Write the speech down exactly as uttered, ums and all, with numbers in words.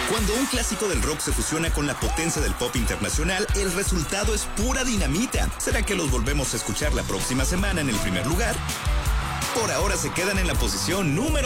Cuando un clásico del rock se fusiona con la potencia del pop internacional, el resultado es pura dinamita. ¿Será que los volvemos a escuchar la próxima semana en el primer lugar? Por ahora se quedan en la posición número